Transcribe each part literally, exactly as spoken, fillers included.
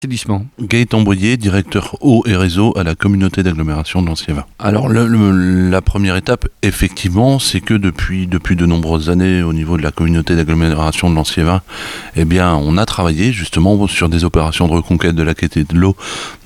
Assainissement. Gaëtan Boyer, directeur eau et réseau à la communauté d'agglomération de Lanciévin. Alors le, le, la première étape, effectivement, c'est que depuis, depuis de nombreuses années, au niveau de la communauté d'agglomération de Lanciévin, eh bien, on a travaillé justement sur des opérations de reconquête de la qualité de l'eau,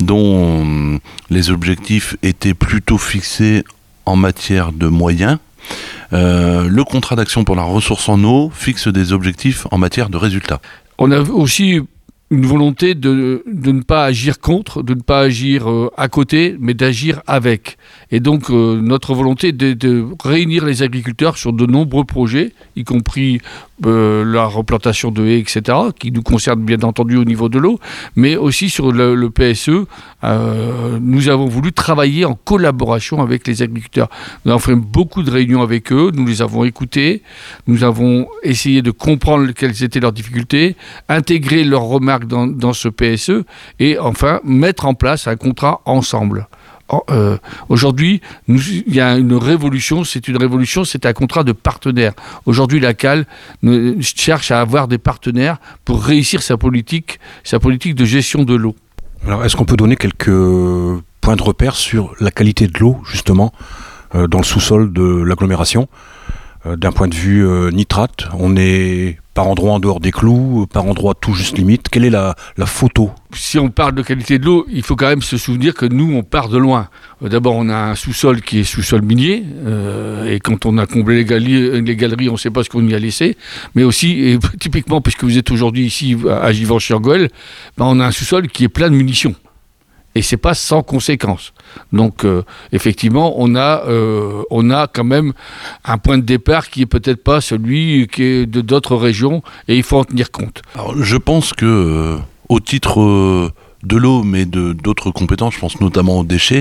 dont les objectifs étaient plutôt fixés en matière de moyens. Euh, le contrat d'action pour la ressource en eau fixe des objectifs en matière de résultats. On a aussi une volonté de, de ne pas agir contre, de ne pas agir euh, à côté, mais d'agir avec. Et donc, euh, notre volonté est de, de réunir les agriculteurs sur de nombreux projets, y compris euh, la replantation de haies, et cetera, qui nous concerne bien entendu au niveau de l'eau, mais aussi sur le, le P S E. Euh, nous avons voulu travailler en collaboration avec les agriculteurs. Nous avons fait beaucoup de réunions avec eux, nous les avons écoutés, nous avons essayé de comprendre quelles étaient leurs difficultés, intégrer leurs remarques Dans, dans ce P S E et enfin mettre en place un contrat ensemble. Euh, aujourd'hui, il y a une révolution, c'est une révolution, c'est un contrat de partenaires. Aujourd'hui, la C A L ne, cherche à avoir des partenaires pour réussir sa politique, sa politique de gestion de l'eau. Alors, est-ce qu'on peut donner quelques points de repère sur la qualité de l'eau, justement, euh, dans le sous-sol de l'agglomération ? euh, D'un point de vue euh, nitrate, on est par endroit en dehors des clous, par endroit tout juste limite. Quelle est la, la photo ? Si on parle de qualité de l'eau, il faut quand même se souvenir que nous, on part de loin. Euh, d'abord, on a un sous-sol qui est sous-sol minier, euh, et quand on a comblé les galeries, les galeries on ne sait pas ce qu'on y a laissé. Mais aussi, et typiquement, puisque vous êtes aujourd'hui ici à Givenchy-en-Goël, ben on a un sous-sol qui est plein de munitions. Et c'est pas sans conséquence. Donc, euh, effectivement, on a, euh, on a quand même un point de départ qui est peut-être pas celui qui est de d'autres régions, et il faut en tenir compte. Alors, je pense que, euh, au titre euh, de l'eau, mais de d'autres compétences, je pense notamment aux déchets,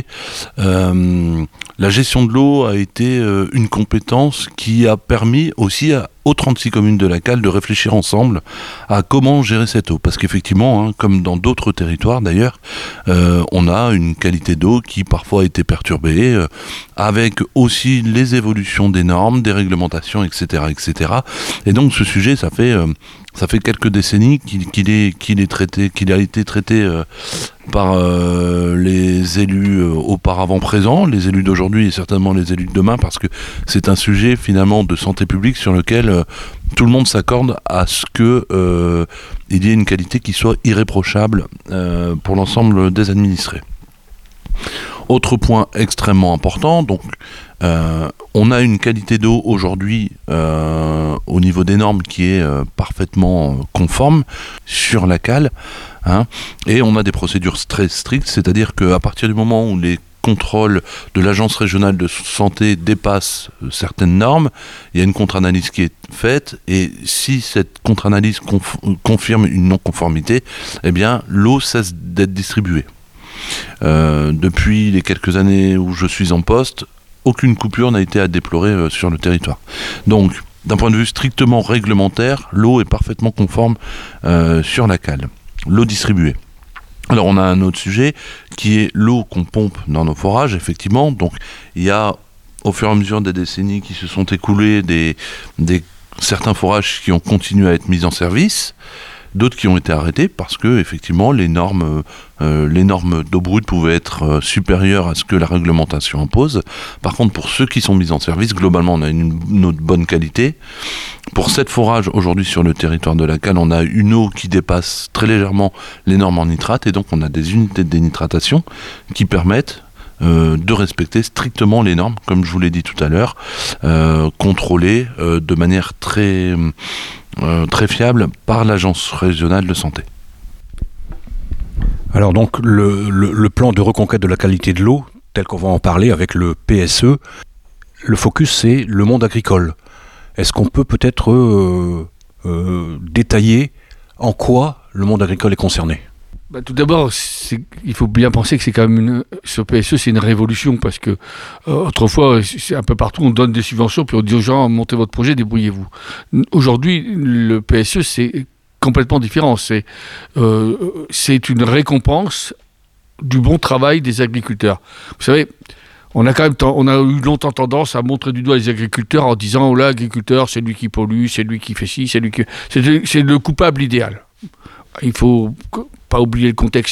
euh, la gestion de l'eau a été euh, une compétence qui a permis aussi à, aux trente-six communes de la C A L de réfléchir ensemble à comment gérer cette eau. Parce qu'effectivement, hein, comme dans d'autres territoires d'ailleurs, euh, on a une qualité d'eau qui parfois a été perturbée, euh, avec aussi les évolutions des normes, des réglementations, et cetera, et cetera. Et donc ce sujet, ça fait... Euh, Ça fait quelques décennies qu'il, qu'il, est, qu'il, est traité, qu'il a été traité euh, par euh, les élus euh, auparavant présents, les élus d'aujourd'hui et certainement les élus de demain, parce que c'est un sujet finalement de santé publique sur lequel euh, tout le monde s'accorde à ce qu'il euh, y ait une qualité qui soit irréprochable euh, pour l'ensemble des administrés. Autre point extrêmement important, donc euh, on a une qualité d'eau aujourd'hui euh, au niveau des normes qui est euh, parfaitement conforme sur la C A L, hein, et on a des procédures très strictes, c'est-à-dire qu'à partir du moment où les contrôles de l'agence régionale de santé dépassent certaines normes, il y a une contre-analyse qui est faite, et si cette contre-analyse conf- confirme une non-conformité, eh bien l'eau cesse d'être distribuée. Euh, depuis les quelques années où je suis en poste, aucune coupure n'a été à déplorer euh, sur le territoire. Donc, d'un point de vue strictement réglementaire, l'eau est parfaitement conforme euh, sur la C A L, l'eau distribuée. Alors, on a un autre sujet qui est l'eau qu'on pompe dans nos forages, effectivement. Donc, il y a, au fur et à mesure des décennies qui se sont écoulées, des, des, certains forages qui ont continué à être mis en service, d'autres qui ont été arrêtés parce que effectivement les normes, euh, les normes d'eau brute pouvaient être euh, supérieures à ce que la réglementation impose. Par contre, pour ceux qui sont mis en service, globalement on a une, une eau de bonne qualité. Pour sept forages aujourd'hui sur le territoire de la C A L, on a une eau qui dépasse très légèrement les normes en nitrate, et donc on a des unités de dénitratation qui permettent Euh, de respecter strictement les normes, comme je vous l'ai dit tout à l'heure, euh, contrôlées euh, de manière très, euh, très fiable par l'agence régionale de santé. Alors donc le, le, le plan de reconquête de la qualité de l'eau, tel qu'on va en parler avec le P S E, le focus c'est le monde agricole. Est-ce qu'on peut peut-être euh, euh, détailler en quoi le monde agricole est concerné ? Bah, tout d'abord, c'est, il faut bien penser que c'est quand même une, ce P S E, c'est une révolution, parce que euh, autrefois, c'est un peu partout, on donne des subventions, puis on dit aux gens, montez votre projet, débrouillez-vous. Aujourd'hui, le P S E, c'est complètement différent. C'est, euh, c'est une récompense du bon travail des agriculteurs. Vous savez, on a quand même on a eu longtemps tendance à montrer du doigt les agriculteurs en disant, oh là, l'agriculteur, c'est lui qui pollue, c'est lui qui fait ci, c'est lui qui... C'est, c'est le coupable idéal. Il faut pas oublier le contexte